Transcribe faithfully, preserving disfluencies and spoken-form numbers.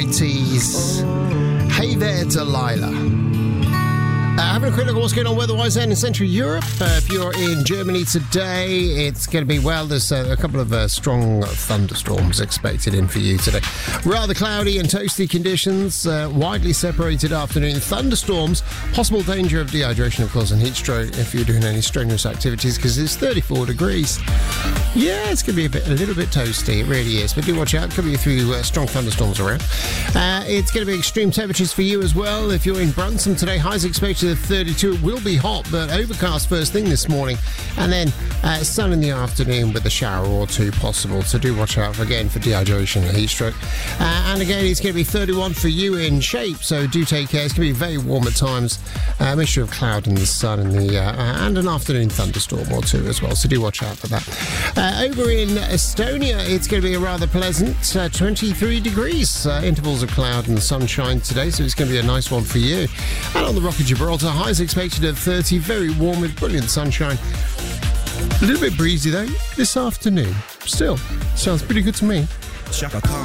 White Tees. Hey there, Delilah. Uh, having a quick look at what's going on weather-wise then in Central Europe. Uh, if you're in Germany today, it's going to be, well, there's uh, a couple of uh, strong thunderstorms expected in for you today. Rather cloudy and toasty conditions, uh, widely separated afternoon thunderstorms, possible danger of dehydration, of course, and heat stroke if you're doing any strenuous activities, because it's thirty-four degrees. Yeah, it's going to be a, bit, a little bit toasty, it really is, but do watch out, could be a few uh, strong thunderstorms around. Uh, it's going to be extreme temperatures for you as well. If you're in Brunson today, highs expected of thirty-two. It will be hot, but overcast first thing this morning, and then uh, sun in the afternoon with a shower or two possible. So do watch out for, again, for dehydration and heat stroke. Uh, and again, it's going to be thirty-one for you in Shape, so do take care. It's going to be very warm at times. A uh, mixture of cloud and the sun in the uh, uh, and an afternoon thunderstorm or two as well. So do watch out for that. Uh, over in Estonia, it's going to be a rather pleasant uh, twenty-three degrees. Uh, intervals of cloud and sunshine today, so it's going to be a nice one for you. And on the Rock of Gibraltar, highs expected of thirty, very warm with brilliant sunshine. A little bit breezy though this afternoon. Still, sounds pretty good to me.